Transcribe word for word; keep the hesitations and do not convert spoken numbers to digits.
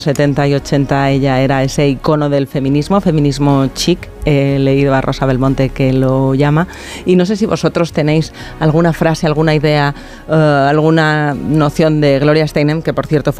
setenta y ochenta ella era ese icono del feminismo, feminismo chic, he leído a Rosa Belmonte que lo llama, y no sé si vosotros tenéis alguna frase, alguna idea, uh, alguna noción de Gloria Steinem, que por cierto fue